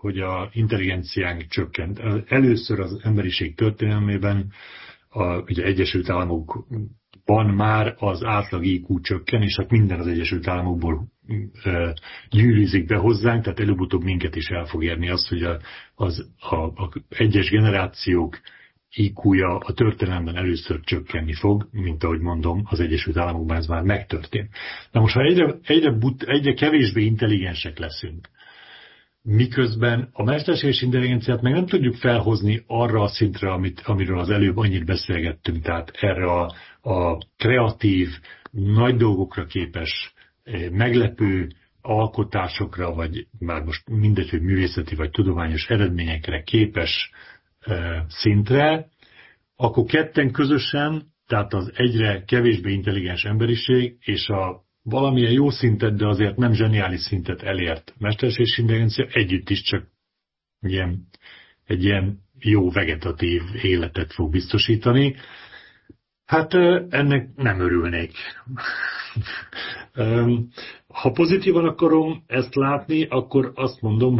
hogy a intelligenciánk csökkent. Először az emberiség történelmében ugye Egyesült Államokban már az átlag IQ csökken, és hát minden az Egyesült Államokból gyűrűzik be hozzánk, tehát előbb-utóbb minket is el fog érni az, hogy az egyes generációk IQ-ja a történelemben először csökkenni fog, mint ahogy mondom, az Egyesült Államokban ez már megtörtént. Na most, ha egyre kevésbé intelligensek leszünk, miközben a mesterséges intelligenciát meg nem tudjuk felhozni arra a szintre, amiről az előbb annyit beszélgettünk, tehát erre a kreatív, nagy dolgokra képes, meglepő alkotásokra, vagy már most mindegy, hogy művészeti vagy tudományos eredményekre képes szintre, akkor ketten közösen, tehát az egyre kevésbé intelligens emberiség és a valamilyen jó szintet, de azért nem zseniális szintet elért mesterséges intelligencia együtt is csak egy ilyen jó vegetatív életet fog biztosítani. Hát ennek nem örülnék. Ha pozitívan akarom ezt látni, akkor azt mondom,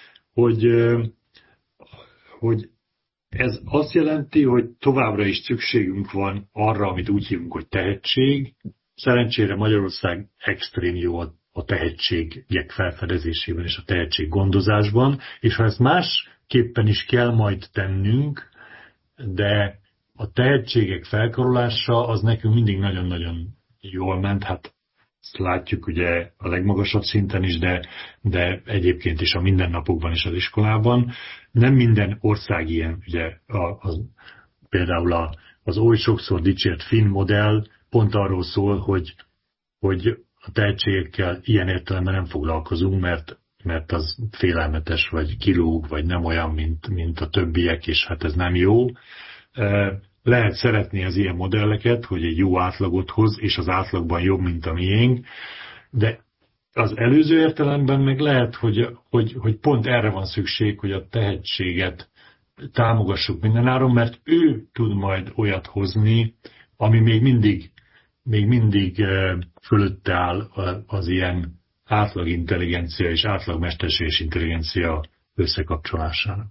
hogy ez azt jelenti, hogy továbbra is szükségünk van arra, amit úgy hívunk, hogy tehetség. Szerencsére Magyarország extrém jó a tehetségek felfedezésében és a tehetség gondozásban, és ha ezt másképpen is kell majd tennünk, de a tehetségek felkarolása az nekünk mindig nagyon-nagyon jól ment, hát ezt látjuk ugye a legmagasabb szinten is, de egyébként is a mindennapokban is az iskolában. Nem minden ország ilyen, ugye például az oly sokszor dicsért finn modell pont arról szól, hogy a tehetségekkel ilyen értelemben nem foglalkozunk, mert az félelmetes, vagy kilóg, vagy nem olyan, mint a többiek, és hát ez nem jó. Lehet szeretni az ilyen modelleket, hogy egy jó átlagot hoz, és az átlagban jobb, mint a miénk, de az előző értelemben meg lehet, hogy pont erre van szükség, hogy a tehetséget támogassuk mindenáron, mert ő tud majd olyat hozni, ami még mindig fölötte áll az ilyen átlag intelligencia és átlag mesterséges intelligencia összekapcsolásának.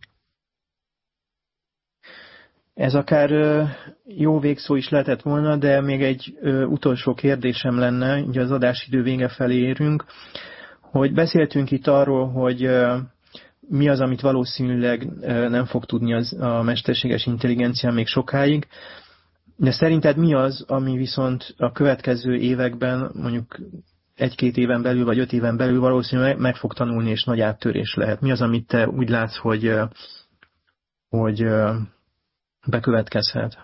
Ez akár jó végszó is lehetett volna, de még egy utolsó kérdésem lenne, ugye az adásidő vége felé érünk, hogy beszéltünk itt arról, hogy mi az, amit valószínűleg nem fog tudni a mesterséges intelligencia még sokáig, de szerinted mi az, ami viszont a következő években, mondjuk 1-2 éven belül, vagy 5 éven belül valószínűleg meg fog tanulni, és nagy áttörés lehet? Mi az, amit te úgy látsz, hogy bekövetkezhet?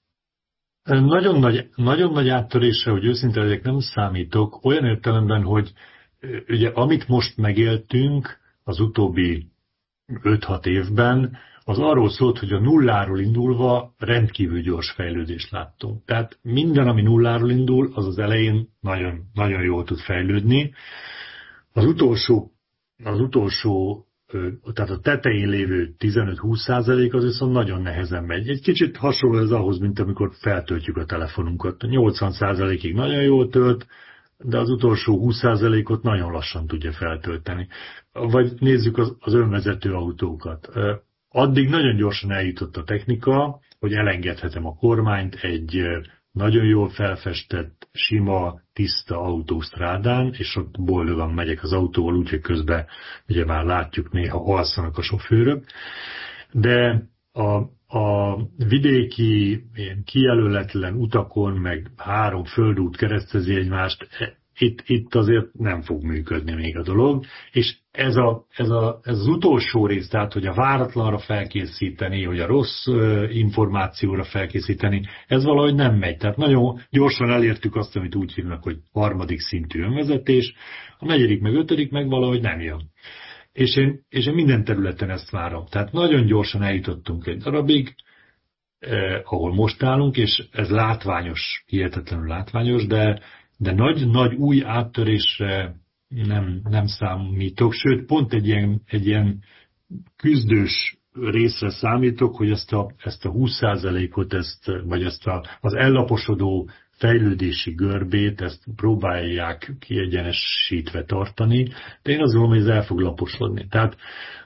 Nagyon nagy áttörésre, hogy őszinte legyek, nem számítok, olyan értelemben, hogy ugye amit most megéltünk az utóbbi 5-6 évben, az arról szólt, hogy a nulláról indulva rendkívül gyors fejlődést láttunk. Tehát minden, ami nulláról indul, az elején nagyon, nagyon jól tud fejlődni. Az utolsó, tehát a tetején lévő 15-20% az viszont nagyon nehezen megy. Egy kicsit hasonló ez ahhoz, mint amikor feltöltjük a telefonunkat. 80%-ig nagyon jól tölt, de az utolsó 20%-ot nagyon lassan tudja feltölteni. Vagy nézzük az önvezető autókat. Addig nagyon gyorsan eljutott a technika, hogy elengedhetem a kormányt egy nagyon jól felfestett, sima, tiszta autósztrádán, és ott boldogan megyek az autóval, úgyhogy közben ugye már látjuk, néha alszanak a sofőrök. De a vidéki, ilyen kijelöletlen utakon, meg 3 földút keresztezi egymást, itt azért nem fog működni még a dolog, és ez az utolsó rész, tehát hogy a váratlanra felkészíteni, hogy a rossz információra felkészíteni, ez valahogy nem megy. Tehát nagyon gyorsan elértük azt, amit úgy hívnak, hogy 3. szintű önvezetés, a 4. meg 5. meg valahogy nem jön. És én minden területen ezt várom. Tehát nagyon gyorsan eljutottunk egy darabig, ahol most állunk, és ez látványos, hihetetlenül látványos, de nagy új áttörésre nem számítok, sőt, pont egy ilyen küzdős részre számítok, hogy ezt a 20%-ot, vagy az ellaposodó fejlődési görbét, ezt próbálják kiegyenesítve tartani, de én azt gondolom, hogy ez el fog laposodni. Tehát